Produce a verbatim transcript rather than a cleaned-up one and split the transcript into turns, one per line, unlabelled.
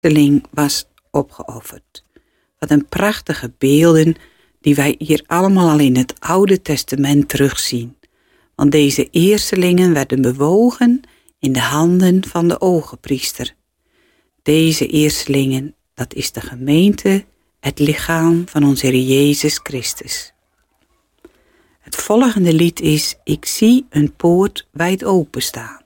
eersteling was opgeofferd. Wat een prachtige beelden die wij hier allemaal al in het Oude Testament terugzien. Want deze eerstelingen werden bewogen in de handen van de ogenpriester. Deze eerstelingen, dat is de gemeente, het lichaam van onze Heer Jezus Christus. Het volgende lied is: Ik zie een poort wijd openstaan.